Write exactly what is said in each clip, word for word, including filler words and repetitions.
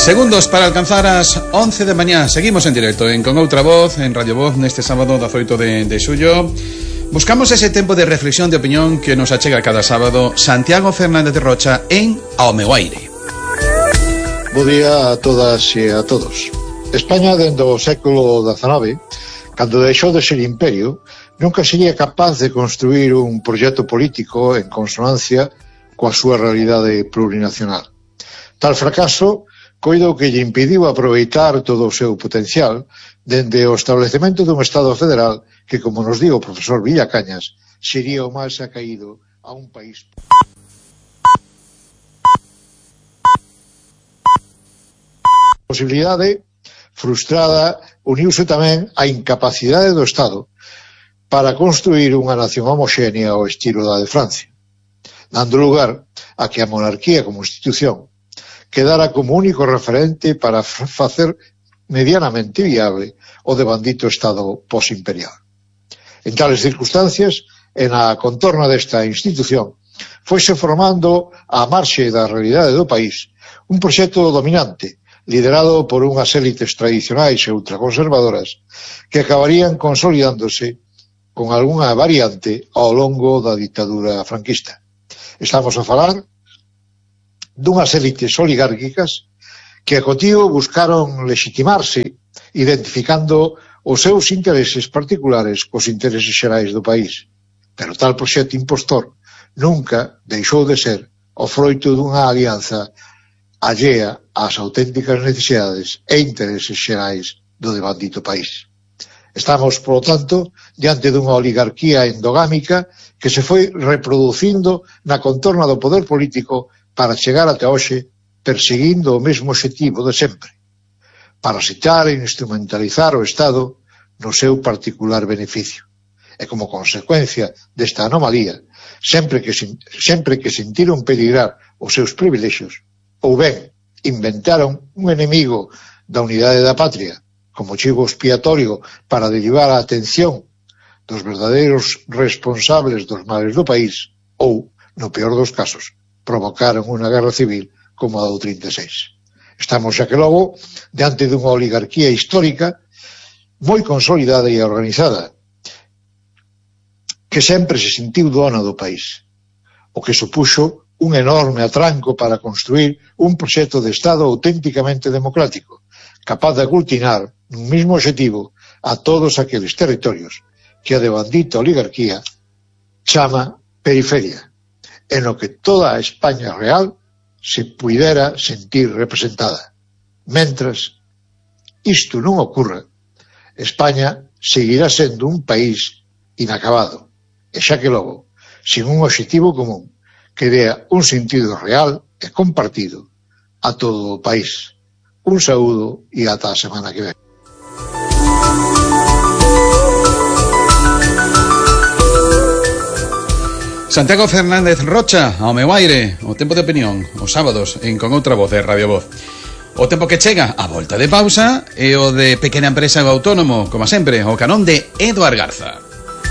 Segundos para alcanzar as once de mañá. Seguimos en directo en Con Outra Voz, en Radio Voz, neste sábado dezoito de, de xullo. Buscamos ese tempo de reflexión, de opinión que nos achega cada sábado Santiago Fernández de Rocha en Ao meu aire. Bo día a todas e a todos. España, dende o século dezanove, cando deixou de ser imperio, nunca sería capaz de construir un proxecto político en consonancia coa súa realidade plurinacional. Tal fracaso coido que lle impediu aproveitar todo o seu potencial dende o establecemento dun Estado federal que, como nos digo o profesor Villacañas, sería o máis acaído a un país. A posibilidade frustrada uniuse tamén a incapacidade do Estado para construir unha nación homoxénea ao estilo da de Francia, dando lugar a que a monarquía como institución quedara como único referente para facer medianamente viable o devandito Estado posimperial. En tales circunstancias, en a contorna desta institución, foise formando a marxe da realidade do país un proxecto dominante, liderado por unhas élites tradicionais e ultraconservadoras que acabarían consolidándose con algunha variante ao longo da ditadura franquista. Estamos a falar dunhas élites oligárquicas que a cotío buscaron legitimarse identificando os seus intereses particulares cos intereses xerais do país. Pero tal proxecto impostor nunca deixou de ser o froito dunha alianza allea ás auténticas necesidades e intereses xerais do devandito país. Estamos, polo tanto, diante dunha oligarquía endogámica que se foi reproducindo na contorna do poder político para chegar ata hoxe perseguindo o mesmo objetivo de sempre: parasitar e instrumentalizar o Estado no seu particular beneficio. E como consecuencia desta anomalía, sempre que, sempre que sentiron peligrar os seus privilexios, ou ben inventaron un enemigo da unidade da patria como chivo expiatorio para derivar a atención dos verdadeiros responsables dos males do país, ou, no peor dos casos, provocaron unha guerra civil como a do trinta e seis. Estamos, xa que logo, diante dunha oligarquía histórica moi consolidada e organizada, que sempre se sentiu dona do país, o que supuxo un enorme atranco para construir un proxecto de Estado auténticamente democrático, capaz de aglutinar nun mismo objetivo a todos aqueles territorios que a devandita oligarquía chama periferia, en lo que toda a España real se puidera sentir representada. Mentras isto non ocorra, España seguirá sendo un país inacabado, e xa que logo, sin un obxectivo común que dea un sentido real e compartido a todo o país. Un saúdo e ata a semana que ven. Santiago Fernández Rocha, ao meu aire, o tempo de opinión, os sábados en Con Outra Voz de Radio Voz. O tempo que chega, a volta de pausa, e o de pequena empresa e autónomo, como sempre, o canón de Eduard Garza.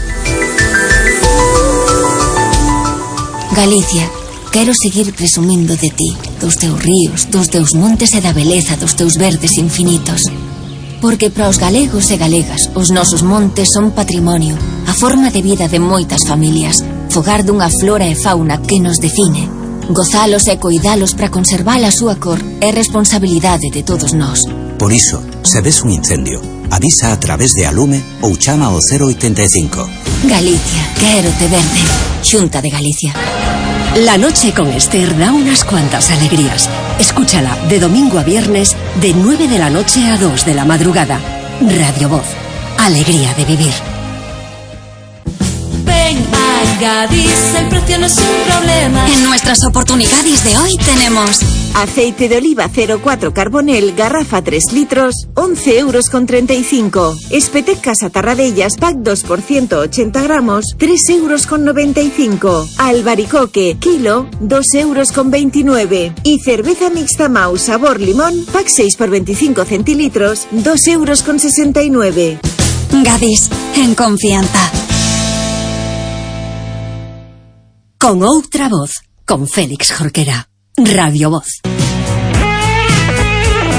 Galicia, quero seguir presumindo de ti, dos teus ríos, dos teus montes e da beleza dos teus verdes infinitos. Porque para os galegos e galegas, os nosos montes son patrimonio, a forma de vida de moitas familias, fogar dunha flora e fauna que nos define. Gozalos e coidalos para conservar a súa cor é responsabilidade de todos nós. Por iso, se ves un incendio, avisa a través de Alume ou chama ao cero oitenta e cinco. Galicia, quérote verde. Xunta de Galicia. La noche con Esther da unas cuantas alegrías. Escúchala de domingo a viernes de nueve de la noche a dos de la madrugada. Radio Voz. Alegría de vivir. Ven a Gadis, el precio no es un problema. En nuestras oportunidades de hoy tenemos aceite de oliva cero cuatro Carbonel, garrafa tres litros, once euros con treinta y cinco. Espetecas atarradellas, pack dos por ciento ochenta gramos, tres euros con noventa y cinco. Albaricoque, kilo, dos euros con veintinueve. Y cerveza mixta Mau sabor limón, pack seis por veinticinco centilitros, dos euros con sesenta y nueve. Gadis, en confianza. Con Outra Voz, con Félix Jorquera. Radio Voz.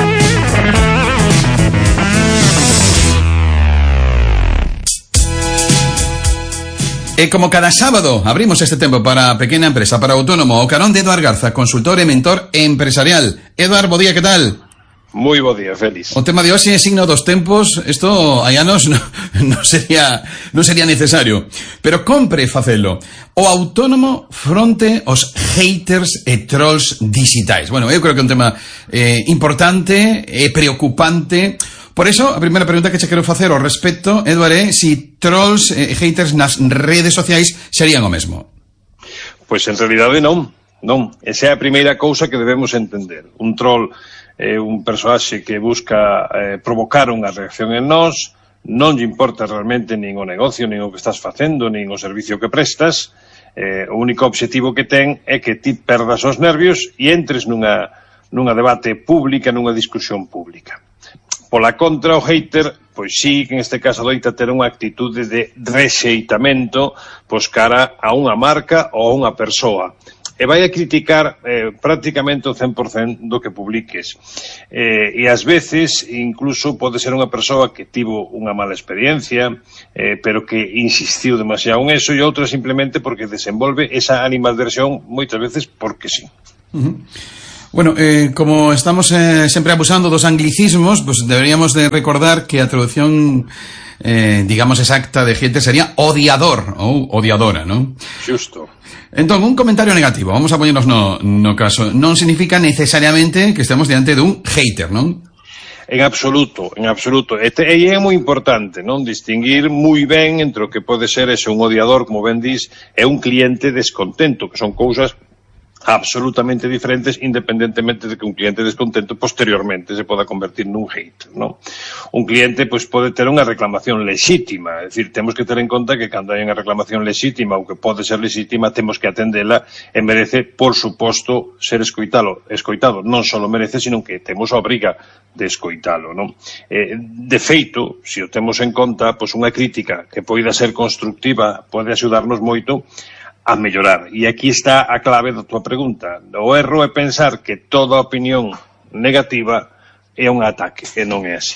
E como cada sábado abrimos este tempo para a pequena empresa, para autónomo, o carón de Eduard Garza, consultor e mentor empresarial. Eduard, bo día, que tal? Moi bo día, Félix. O tema de hoxe é signo dos tempos. Isto hai anos non no sería non sería necesario, pero compre facelo. O autónomo fronte aos haters e trolls digitais. Bueno, eu creo que é un tema eh, importante e preocupante. Por eso, a primeira pregunta que che quero facer ao respecto, Eduard, é si trolls e haters nas redes sociais serían o mesmo. Pois en realidade non, non. Esa é a primeira cousa que debemos entender. Un troll é un persoaxe que busca eh, provocar unha reacción en nós, non lle importa realmente nin o negocio, nin o que estás facendo, nin o servicio que prestas. Eh, o único obxectivo que ten é que ti perdas os nervios e entres nunha, nunha debate pública, nunha discusión pública. Pola contra, o hater, pois sí, que en este caso doita ter unha actitude de rexeitamento pois cara a unha marca ou a unha persoa. E vai a criticar eh, prácticamente o cen por cento do que publiques. Eh, e ás veces, incluso, pode ser unha persoa que tivo unha mala experiencia, eh, pero que insistiu demasiado en eso, e outra simplemente porque desenvolve esa animadversión moitas veces porque sí. Uh-huh. Bueno, eh, como estamos eh, sempre abusando dos anglicismos, pues deberíamos de recordar que a traducción, eh, digamos, exacta de hater sería odiador ou odiadora, ¿no? Xusto. Entón, un comentario negativo, vamos a poñernos no, no caso, non significa necesariamente que estemos diante dun hater, non? En absoluto, en absoluto. E, te, e é moi importante, non? Distinguir moi ben entre o que pode ser ese un odiador, como ben dis, e un cliente descontento, que son cousas absolutamente diferentes, independentemente de que un cliente descontento posteriormente se poda convertir nun hater, non? Un cliente pois pode ter unha reclamación lexítima, é dicir, temos que ter en conta que cando hai unha reclamación lexítima ou que pode ser lexítima, temos que atendela e merece, por suposto, ser escoitalo, escoitado, non só merece, sino que temos a obriga de escoitalo, non? Eh, de feito, se o temos en conta, pois unha crítica que poida ser constructiva pode axudarnos moito a mellorar. E aquí está a clave da tua pregunta. O erro é pensar que toda opinión negativa é un ataque, e non é así.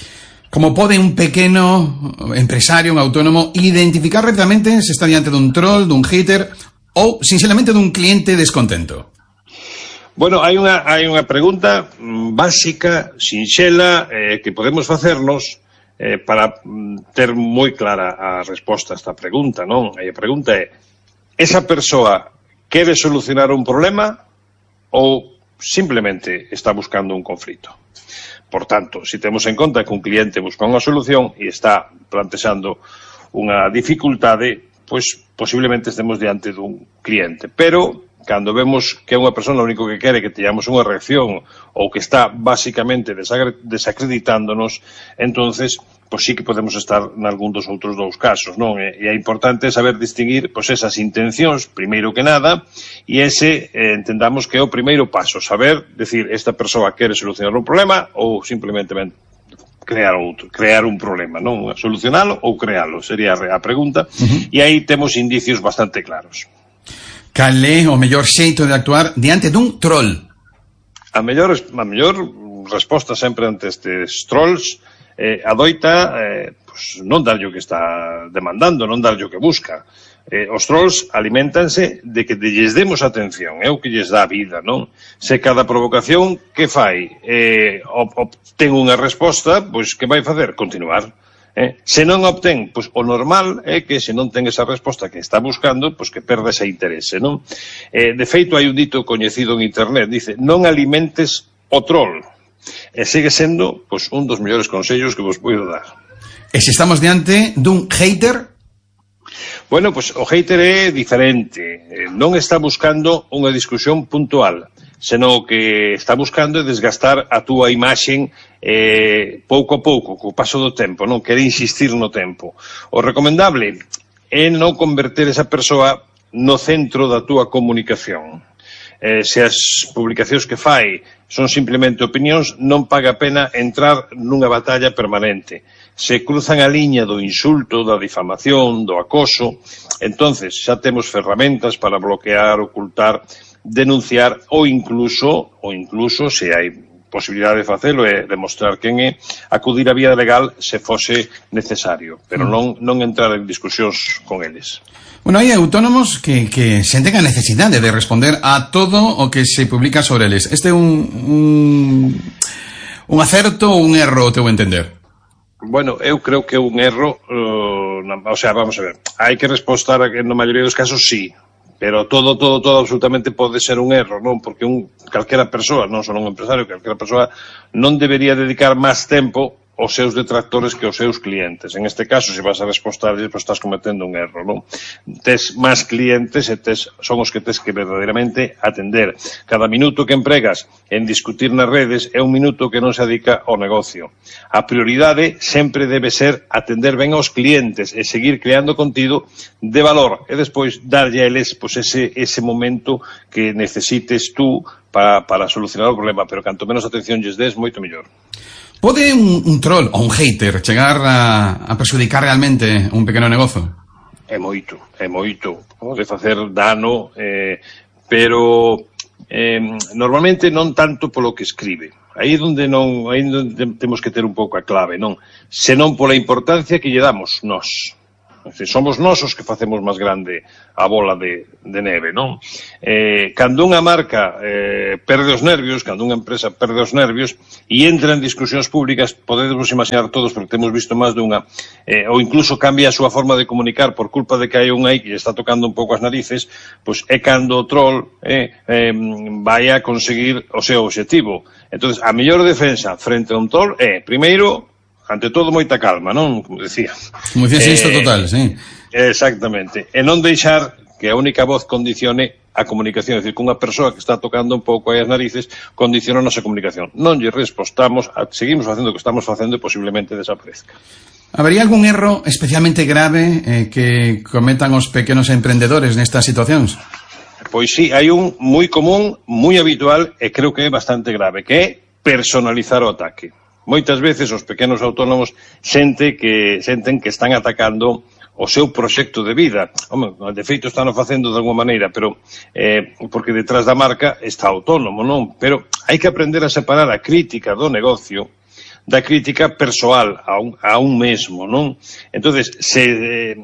Como pode un pequeno empresario, un autónomo, identificar rapidamente se está diante dun troll, dun hater ou, sinceramente, dun cliente descontento? Bueno, hai unha, hai unha pregunta básica, sinxela, eh, que podemos facernos eh, para ter moi clara a resposta a esta pregunta, non? E a pregunta é: esa persoa quere solucionar un problema ou simplemente está buscando un conflito? Por tanto, se temos en conta que un cliente busca unha solución e está plantexando unha dificultade, pois posiblemente estemos diante dun cliente. Pero, cando vemos que é unha persona o único que quere que teñamos unha reacción ou que está basicamente desacreditándonos, entonces pois sí que podemos estar nalgún dos outros dous casos, non? E é importante saber distinguir pois esas intencións, primeiro que nada, e ese eh, entendamos que é o primeiro paso, saber, decir, esta persoa quere solucionar un problema ou simplemente crear outro, crear un problema, non? Solucionalo ou crealo, sería a pregunta, uh-huh. E aí temos indicios bastante claros. Cal é o mellor xeito de actuar diante dun troll? A mellor, a mellor resposta sempre ante estes trolls eh, adoita eh, pues, non darlle o que está demandando, non darlle o que busca. Eh, os trolls alimentanse de que lles demos atención, é o que lles dá a vida, non? Se cada provocación que fai eh, obtén unha resposta, pois que vai facer? Continuar. Eh, se non obtén, pois o normal é que se non ten esa resposta que está buscando, pois que perda ese interese, non? Eh, de feito, hai un dito coñecido en internet, dice, non alimentes o troll. E segue sendo, pois, un dos mellores consellos que vos podo dar. E se estamos diante dun hater? Bueno, pois o hater é diferente. Eh, non está buscando unha discusión puntual, senón que está buscando desgastar a túa imaxen eh, pouco a pouco, co paso do tempo, non quere insistir no tempo. O recomendable é non converter esa persoa no centro da túa comunicación. Eh, se as publicacións que fai son simplemente opinións, non paga a pena entrar nunha batalla permanente. Se cruzan a liña do insulto, da difamación, do acoso, entonces xa temos ferramentas para bloquear, ocultar, denunciar ou incluso, ou incluso se hai posibilidade de facelo é demostrar quen é, acudir á vía legal se fose necesario, pero non, non entrar en discusións con eles. Bueno, hai autónomos que, que senten a necesidade de responder a todo o que se publica sobre eles. Este é un, un, un acerto ou un erro, teu entender? Bueno, eu creo que é un erro, uh, o sea, vamos a ver, hai que respostar a que na maioría dos casos sí, pero todo, todo, todo absolutamente pode ser un erro, non? Porque un, calquera persoa, non só un empresario, calquera persoa non debería dedicar máis tempo os seus detractores que os seus clientes. En este caso, se vas a respostar, pois estás cometendo un erro, non? Tes máis clientes e tes, son os que tes que verdadeiramente atender. Cada minuto que empregas en discutir nas redes é un minuto que non se dedica ao negocio. A prioridade sempre debe ser atender ben aos clientes e seguir creando contido de valor e despois darlle a eles pois, ese, ese momento que necesites tú para, para solucionar o problema, pero canto menos atención lles des, moito mellor. Pode un, un troll ou un hater chegar a, a perjudicar realmente un pequeno negozo? É moito, é moito. Pode facer dano, eh, pero eh, normalmente non tanto polo que escribe. Aí é onde non, aí onde temos que ter un pouco a clave, non? Senón pola importancia que lle damos nós. Somos nós os que facemos máis grande a bola de, de neve, non? Eh, cando unha marca eh, perde os nervios, cando unha empresa perde os nervios e entra en discusións públicas, podemos imaginar todos, porque temos visto máis dunha, eh, ou incluso cambia a súa forma de comunicar por culpa de que hai un aí que está tocando un pouco as narices, pois é cando o troll eh, eh, vai a conseguir o seu objetivo. Entón, a mellor defensa frente a un troll é, primeiro, ante todo, moita calma, non? Como decía. Como decía, isto eh, total, sí. Exactamente. E non deixar que a única voz condicione a comunicación. É dicir, que unha persoa que está tocando un pouco aí as narices condiciona a nosa comunicación. Non lle respostamos, seguimos facendo o que estamos facendo e posiblemente desaparezca. Habería algún erro especialmente grave eh, que cometan os pequenos emprendedores nestas situacións? Pois sí, hai un moi común, moi habitual e creo que é bastante grave, que é personalizar o ataque. Moitas veces os pequenos autónomos sente que, senten que están atacando o seu proxecto de vida. Home, de feito están o facendo de alguma maneira, pero eh, porque detrás da marca está autónomo, non? Pero hai que aprender a separar a crítica do negocio da crítica persoal a un, a un mesmo, non? Entonces, se... Eh,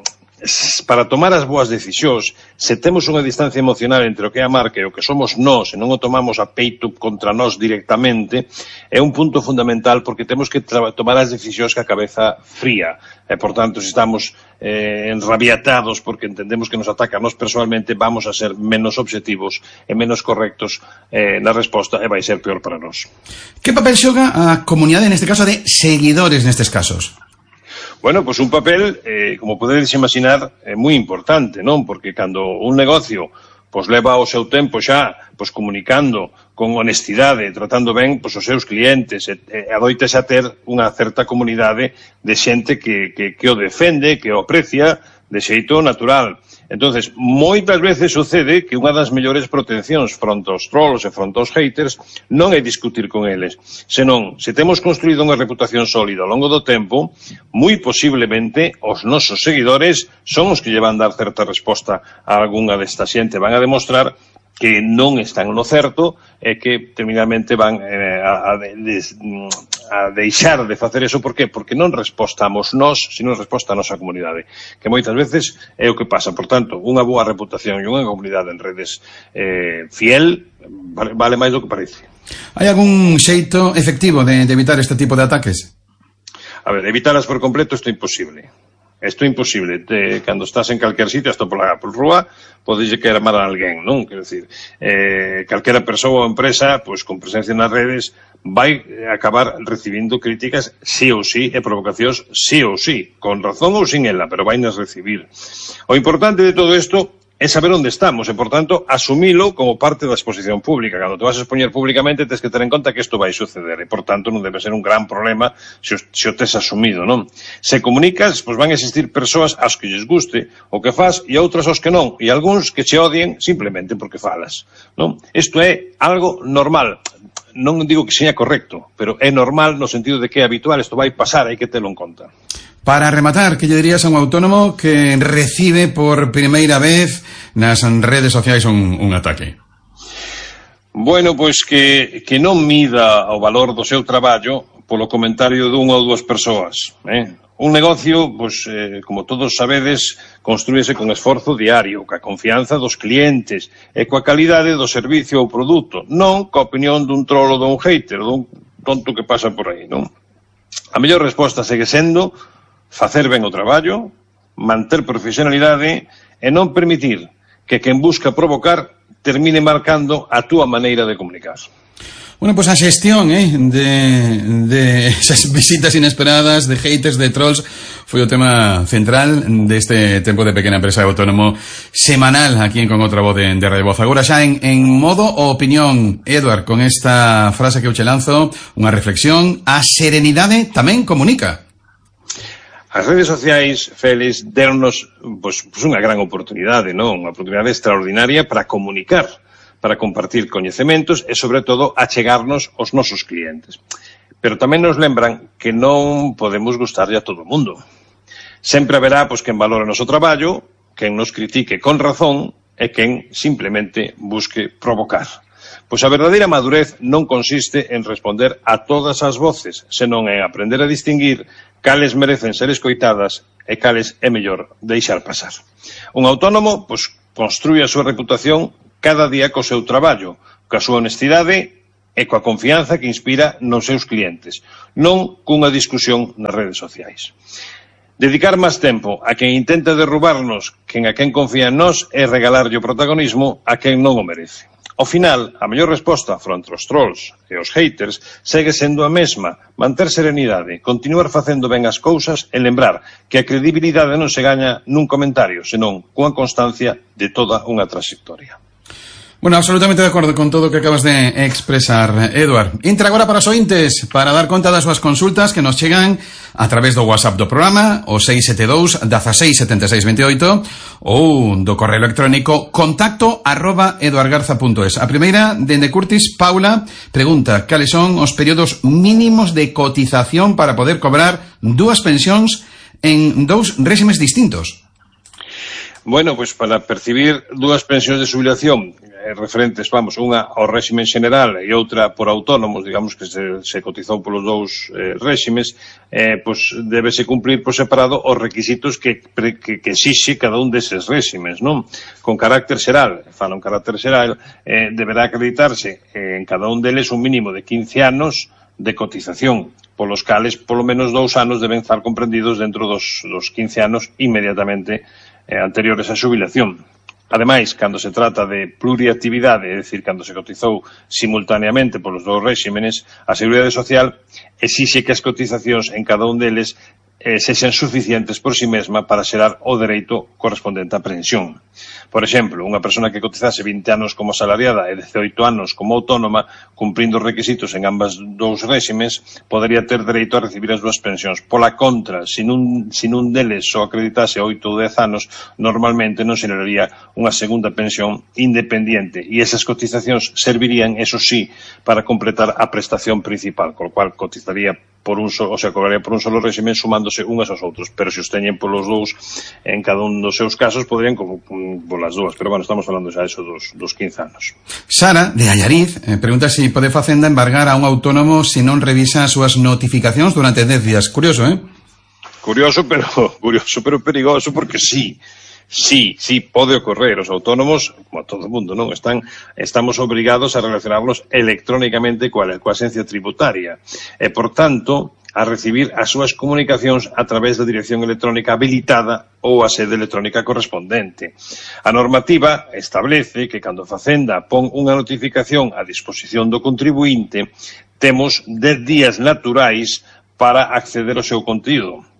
para tomar as boas decisións, se temos unha distancia emocional entre o que é a marca e o que somos nós, e non o tomamos a peito contra nós directamente, é un punto fundamental porque temos que tomar as decisións ca cabeza fría. E, por tanto, se estamos eh, enrabiatados porque entendemos que nos ataca a nós personalmente, vamos a ser menos objetivos e menos correctos eh, na resposta e vai ser peor para nós. Que papel xoga a comunidade, neste caso, de seguidores nestes casos? Bueno, pois pues un papel, eh, como podedes imaginar, é moi importante, non? Porque cando un negocio pois leva o seu tempo xa pois comunicando con honestidade, tratando ben pois os seus clientes, e, e adoitase a ter unha certa comunidade de xente que, que, que o defende, que o aprecia de xeito natural. Entonces, moitas veces sucede que unha das mellores proteccións fronte aos trolls e fronte aos haters non é discutir con eles, senón, se temos construído unha reputación sólida ao longo do tempo, moi posiblemente os nosos seguidores son os que lle van dar certa resposta a algunha desta xente, van a demostrar que non están no certo e que terminalmente van eh, a, a, de, a deixar de facer eso. Por qué? Porque non respostamos nós, sino resposta a nosa comunidade, que moitas veces é o que pasa. Por tanto, unha boa reputación e unha comunidade en redes eh, fiel vale, vale máis do que parece. Hai algún xeito efectivo de, de evitar este tipo de ataques? A ver, evitarlas por completo isto é imposible. Isto é imposible. Te, cando estás en calquer sitio, hasta pola por rúa, podes que armar a alguén, non? Quero dicir, eh, calquera persoa ou empresa, pois, con presencia nas redes, vai acabar recibindo críticas sí ou sí e provocacións sí ou sí, con razón ou sin ela, pero vai nas recibir. O importante de todo isto é saber onde estamos e, por tanto, asumilo como parte da exposición pública. Cando te vas a expoñer públicamente, tens que ter en conta que isto vai suceder e, por tanto, non debe ser un gran problema se o, se o tes asumido, non? Se comunicas, pois van a existir persoas ás que lles guste o que faz e outras aos que non, e algúns que che odien simplemente porque falas, non? Isto é algo normal. Non digo que seña correcto, pero é normal no sentido de que é habitual, isto vai pasar, hai que telo en conta. Para rematar, que lle dirías a un autónomo que recibe por primeira vez nas redes sociais un, un ataque? Bueno, pois que, que non mida o valor do seu traballo polo comentario dunha ou dúas persoas. Eh? Un negocio, pois, eh, como todos sabedes, construíse con esforzo diario, coa confianza dos clientes e coa calidade do servicio ou produto, non coa opinión dun trolo, dun hater, dun tonto que pasa por aí, non? A mellor resposta segue sendo facer ben o traballo, manter profesionalidade e non permitir que quen busca provocar termine marcando a túa maneira de comunicar. Bueno, pues a xestión eh, de, de esas visitas inesperadas, de haters, de trolls, foi o tema central deste tempo de Pequena Empresa Autónomo semanal aquí en Con Outra Voz de, de Radio Voz. Agora xa en, en modo opinión, Eduard, con esta frase que eu che lanzo, unha reflexión: a serenidade tamén comunica. As redes sociais, Félix, deronnos pois, pois unha gran oportunidade, non? Unha oportunidade extraordinaria para comunicar, para compartir coñecementos e, sobre todo, achegarnos aos nosos clientes. Pero tamén nos lembran que non podemos gustarlle a todo o mundo. Sempre haberá pois, quen valore o noso traballo, quen nos critique con razón e quen simplemente busque provocar. Pois a verdadeira madurez non consiste en responder a todas as voces, senón en aprender a distinguir cales merecen ser escoitadas e cales é mellor deixar pasar. Un autónomo pois, construye a súa reputación cada día co seu traballo, coa súa honestidade e coa confianza que inspira nos seus clientes, non cunha discusión nas redes sociais. Dedicar máis tempo a quen intenta derrubarnos que a quen confía en nós é regalarlle o protagonismo a quen non o merece. Ao final, a mellor resposta fronte aos trolls e aos haters segue sendo a mesma: manter serenidade, continuar facendo ben as cousas e lembrar que a credibilidade non se gaña nun comentario, senón cunha constancia de toda unha trayectoria. Bueno, absolutamente de acordo con todo o que acabas de expresar, Eduard. Entra agora para os ointes para dar conta das súas consultas que nos chegan a través do WhatsApp do programa, o seis sete dous, dezasseis, setenta e seis, vinte e oito, ou do correo electrónico contacto arroba eduargarza punto es. A primeira, dende Curtis, Paula, pregunta cales son os períodos mínimos de cotización para poder cobrar dúas pensións en dous réximes distintos. Bueno, pois pues para percibir dúas pensións de xubilación eh, referentes, vamos, unha ao réxime general e outra por autónomos, digamos que se, se cotizou polos dous eh, réximes, eh, pois pues débese cumprir por separado os requisitos que, que, que exixe cada un deses réximes, non? Con carácter xeral, fala un carácter xeral, eh, deberá acreditarse en cada un deles un mínimo de quince anos de cotización, polos cales polo menos dous anos deben estar comprendidos dentro dos, dos quince anos inmediatamente eh, anteriores á xubilación. Ademais, cando se trata de pluriactividade, é dicir, cando se cotizou simultaneamente polos dous réximenes, a Seguridade Social exixe que as cotizacións en cada un deles eh, sexan suficientes por si mesma para xerar o dereito correspondente á pensión. Por exemplo, unha persona que cotizase vinte anos como asalariada e dezaoito anos como autónoma, cumprindo os requisitos en ambas dous réximes, podería ter dereito a recibir as dúas pensións. Pola contra, se nun, se nun deles só acreditase oito ou dez anos, normalmente non se xeraría unha segunda pensión independiente e esas cotizacións servirían, eso sí, para completar a prestación principal, con lo cual cotizaría por un solo, o sea, cobraría por un solo régimen sumándose unhas aos outros, pero se os teñen polos dous en cada un dos seus casos, poderían como polas dúas, pero bueno, estamos falando xa eso dos, dos quince anos. Sara, de Allariz, eh, pregunta se si pode Facenda embargar a un autónomo se non revisa as súas notificacións durante dez días. Curioso, eh? Curioso, pero curioso, pero perigoso, porque sí. Sí, sí, pode ocorrer. Os autónomos, como a todo o mundo, non? Están, estamos obrigados a relacionarnos electrónicamente coa, coa asencia tributaria e, por tanto, a recibir as súas comunicacións a través da dirección electrónica habilitada ou a sede electrónica correspondente. A normativa establece que cando a Facenda pon unha notificación a disposición do contribuinte, temos dez días naturais para acceder ao seu contido.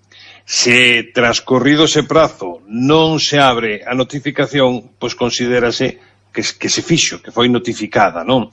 Se transcorrido ese prazo non se abre a notificación, pois considérase que, que se fixo, que foi notificada, non?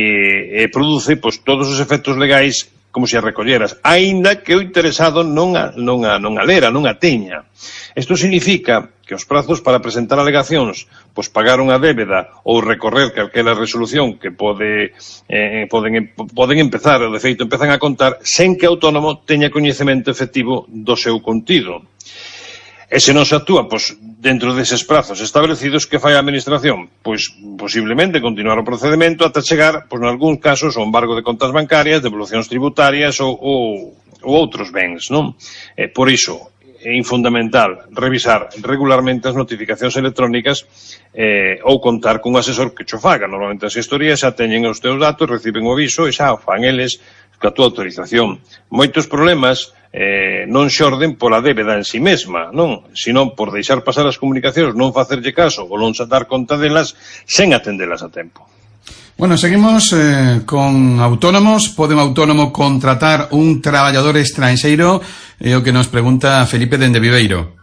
E, e produce pois todos os efectos legais como se a recolleras, aínda que o interesado non a, non a, non a lera, non a teña. Isto significa que os prazos para presentar alegacións, pois pagar unha débeda ou recorrer calquera resolución que pode, eh, poden, poden empezar, ou de feito empezan a contar, sen que o autónomo teña coñecemento efectivo do seu contido. E se non se actúa, pois, dentro deses prazos establecidos, que fai a Administración? Pois, posiblemente, continuar o procedimento ata chegar, pois, nalgúns casos, ao embargo de contas bancarias, devolucións tributarias ou, ou, ou outros bens, non? Eh, por iso, é fundamental revisar regularmente as notificacións electrónicas eh, ou contar cun asesor que cho faga. Normalmente as gestorías xa teñen os teus datos, reciben o aviso e xa o fan eles coa tua autorización. Moitos problemas eh, non xorden pola débeda en si mesma, non? Senón por deixar pasar as comunicacións, non facerlle caso ou non dar conta delas sen atendelas a tempo. Bueno, seguimos eh, con autónomos. Pode un autónomo contratar un traballador estranxeiro? É o que nos pregunta Felipe dende Viveiro.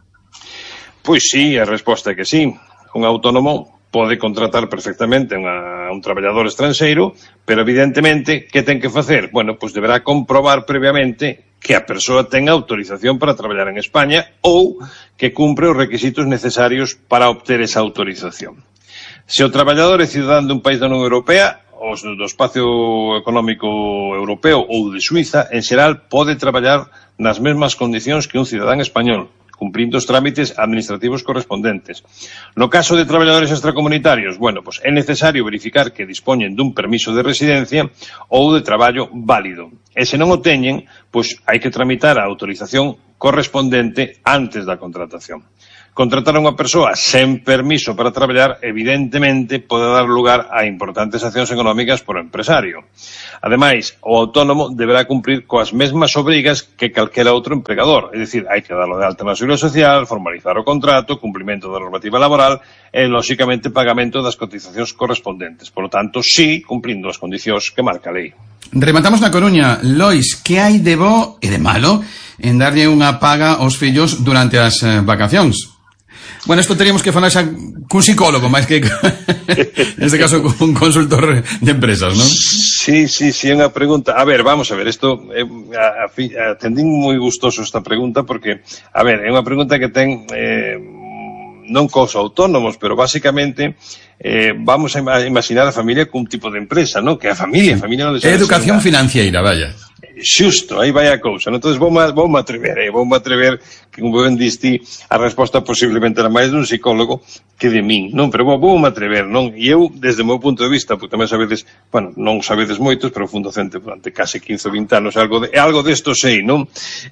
Pois sí, a resposta é que sí. Un autónomo pode contratar perfectamente a un traballador estranxeiro, pero evidentemente, que ten que facer? Bueno, pois deberá comprobar previamente que a persoa ten autorización para traballar en España ou que cumpre os requisitos necesarios para obter esa autorización. Se o traballador é cidadán dun país da Unión Europea, ou do espacio económico europeo ou de Suiza, en xeral pode traballar nas mesmas condicións que un cidadán español, cumprindo os trámites administrativos correspondentes. No caso de traballadores extracomunitarios, bueno, pues é necesario verificar que dispoñen dun permiso de residencia ou de traballo válido. E se non o teñen, pois hai que tramitar a autorización correspondente antes da contratación. Contratar a unha persoa sen permiso para traballar, evidentemente, pode dar lugar a importantes accións económicas por empresario. Ademais, o autónomo deberá cumprir coas mesmas obrigas que calquera outro empregador. É dicir, hai que darlo de alta na Seguridade Social, formalizar o contrato, cumprimento da normativa laboral e, lóxicamente, pagamento das cotizacións correspondentes. Por lo tanto, sí, cumprindo as condicións que marca a lei. Rematamos na Coruña. Lois, que hai de bo e de malo en darlle unha paga aos fillos durante as eh, vacacións? Bueno, isto teríamos que falar xa cun psicólogo, máis que, neste caso, cun consultor de empresas, non? Sí, sí, sí, é unha pregunta. A ver, vamos a ver, isto, eh, a, a, atendín moi gustoso esta pregunta, porque, a ver, é unha pregunta que ten, eh, non cos autónomos, pero basicamente, eh, vamos a imaginar a familia cun tipo de empresa, non? Que a familia, a familia non é educación financiera, vaya. Xusto, aí vai a cousa. Entón, vou me atrever, eh? vou me atrever, que como ben diste, a resposta posiblemente era máis dun psicólogo que de min, non? Pero vou me atrever, non? E eu, desde o meu punto de vista, porque tamén sabedes, bueno, non sabedes moitos, pero fui un docente durante case quince ou vinte anos, algo, de, algo desto sei, non?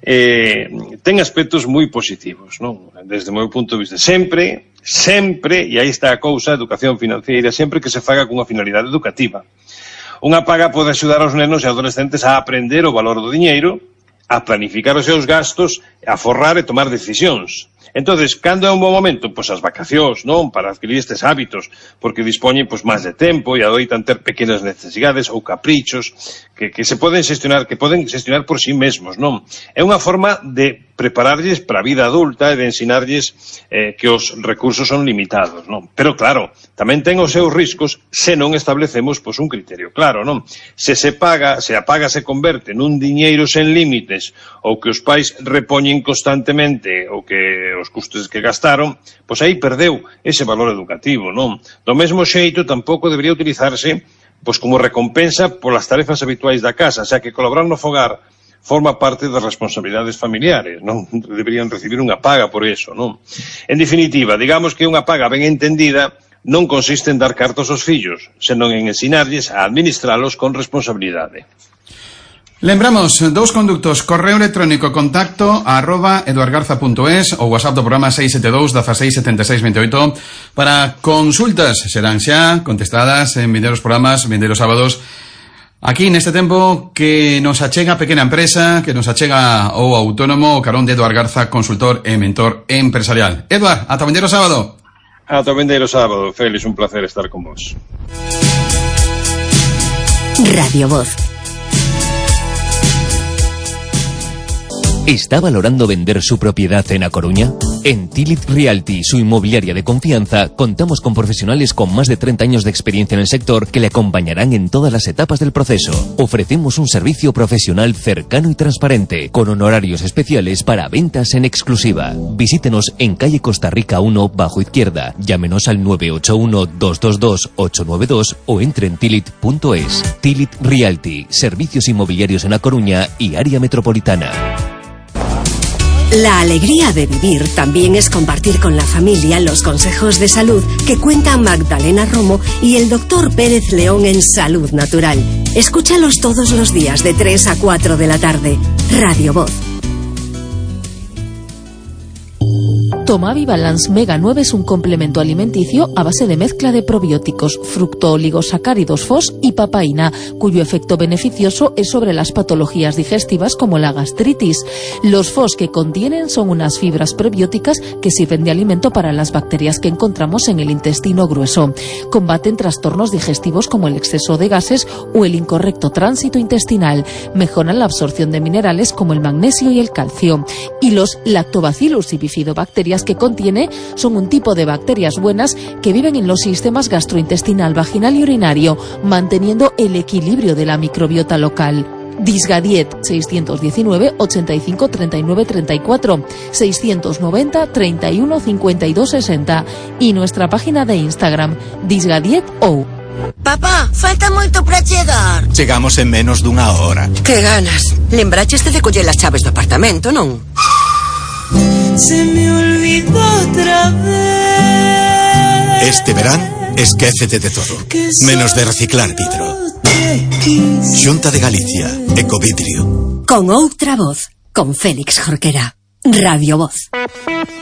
Eh, ten aspectos moi positivos, non? Desde o meu punto de vista. Sempre, sempre, e aí está a cousa, a educación financiera, sempre que se faga cunha finalidade educativa. Unha paga pode axudar aos nenos e adolescentes a aprender o valor do diñeiro, a planificar os seus gastos, a forrar e tomar decisións. Entonces, cando é un bon momento? Pois as vacacións, non? Para adquirir estes hábitos, porque dispoñen pois máis de tempo e adoitan ter pequenas necesidades ou caprichos que, que se poden xestionar, que poden xestionar por sí mesmos, non? É unha forma de prepararlles para a vida adulta e de ensinarlles eh, que os recursos son limitados, non? Pero claro, tamén ten os seus riscos se non establecemos pois un criterio claro, non? Se se paga, se a paga se converte nun diñeiro sen límites ou que os pais repoñen constantemente ou que os custos que gastaron, pois aí perdeu ese valor educativo, non? Do mesmo xeito, tampouco debería utilizarse pois como recompensa polas tarefas habituais da casa, xa que colaborar no fogar forma parte das responsabilidades familiares, non? Deberían recibir unha paga por eso, non? En definitiva, digamos que unha paga ben entendida non consiste en dar cartos aos fillos, senón en ensinarlles a administralos con responsabilidade. Lembramos, dous conductos, correo electrónico contacto arroba eduargarza punto es ou WhatsApp do programa seis sete dous, dezasseis, setenta e seis, vinte e oito para consultas, serán xa contestadas en vindeiros programas, vindeiros sábados, aquí neste tempo que nos achega a pequena empresa, que nos achega o autónomo, o carón de Eduard Garza, consultor e mentor empresarial. Eduard, ata vindeiro sábado. Ata vindeiro sábado, Félix, un placer estar con vos. Radio Voz. ¿Está valorando vender su propiedad en A Coruña? En Tilit Realty, su inmobiliaria de confianza, contamos con profesionales con más de treinta años de experiencia en el sector que le acompañarán en todas las etapas del proceso. Ofrecemos un servicio profesional cercano y transparente, con honorarios especiales para ventas en exclusiva. Visítenos en calle Costa Rica uno, bajo izquierda. Llámenos al nueve ocho uno, dos dos dos, ocho nueve dos o entre en tilit punto es. Tilit Realty, servicios inmobiliarios en A Coruña y área metropolitana. La alegría de vivir también es compartir con la familia los consejos de salud que cuentan Magdalena Romo y el doctor Pérez León en Salud Natural. Escúchalos todos los días de tres a cuatro de la tarde. Radio Voz. Tomavi Balance Mega nueve es un complemento alimenticio a base de mezcla de probióticos, fructooligosacáridos F O S y papaína, cuyo efecto beneficioso es sobre las patologías digestivas como la gastritis. Los F O S que contienen son unas fibras prebióticas que sirven de alimento para las bacterias que encontramos en el intestino grueso. Combaten trastornos digestivos como el exceso de gases o el incorrecto tránsito intestinal. Mejoran la absorción de minerales como el magnesio y el calcio. Y los Lactobacillus y bifidobacterias que contiene son un tipo de bacterias buenas que viven en los sistemas gastrointestinal, vaginal y urinario, manteniendo el equilibrio de la microbiota local. Disgadiet seiscientos diecinueve, ochenta y cinco, treinta y nueve, treinta y cuatro, seiscientos noventa, treinta y uno, cincuenta y dos, sesenta y nuestra página de Instagram Disgadiet O. Papá, falta moito para chegar. Chegamos en menos dunha hora. Que ganas. Lembraches de coller as chaves do apartamento, non? Se me olvidó otra vez. Este verán, esquécete de todo, menos de reciclar vidro. Xunta de Galicia, Ecovidrio. Con outra voz, con Félix Jorquera. Radio Voz.